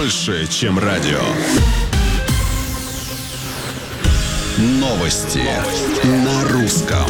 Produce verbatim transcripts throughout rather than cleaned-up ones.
больше, чем радио. Новости, Новости. На русском.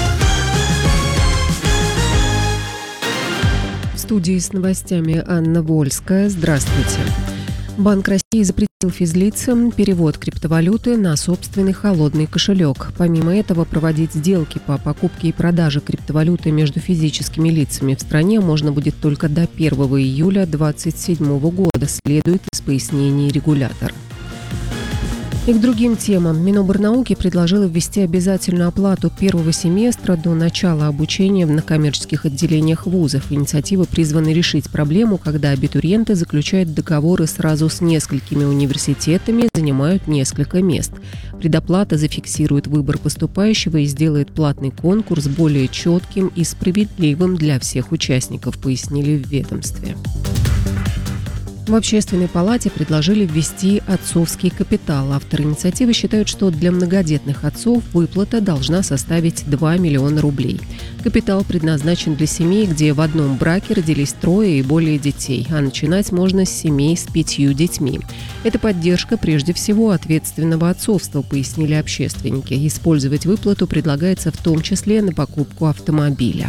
В студии с новостями Анна Вольская. Здравствуйте. Банк России запретил физлицам перевод криптовалюты на собственный холодный кошелек. Помимо этого, проводить сделки по покупке и продаже криптовалюты между физическими лицами в стране можно будет только до первого июля две тысячи двадцать седьмого года, следует из пояснений регулятора. И к другим темам. Минобрнауки предложила ввести обязательную оплату первого семестра до начала обучения на коммерческих отделениях вузов. Инициатива призвана решить проблему, когда абитуриенты заключают договоры сразу с несколькими университетами и занимают несколько мест. Предоплата зафиксирует выбор поступающего и сделает платный конкурс более четким и справедливым для всех участников, пояснили в ведомстве. В Общественной палате предложили ввести отцовский капитал. Авторы инициативы считают, что для многодетных отцов выплата должна составить два миллиона рублей. Капитал предназначен для семей, где в одном браке родились трое и более детей, а начинать можно с семей с пятью детьми. Это поддержка прежде всего ответственного отцовства, пояснили общественники. Использовать выплату предлагается в том числе на покупку автомобиля.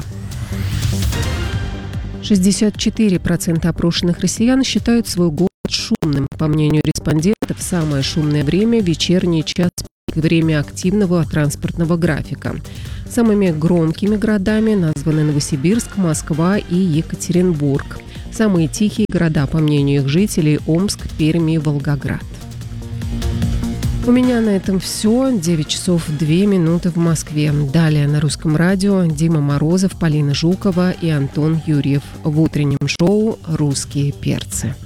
шестьдесят четыре процента опрошенных россиян считают свой город шумным. По мнению респондентов, самое шумное время – вечерний час пик, время активного транспортного графика. Самыми громкими городами названы Новосибирск, Москва и Екатеринбург. Самые тихие города, по мнению их жителей – Омск, Пермь и Волгоград. У меня на этом все. девять часов две минуты в Москве. Далее на Русском радио Дима Морозов, Полина Жукова и Антон Юрьев в утреннем шоу «Русские перцы».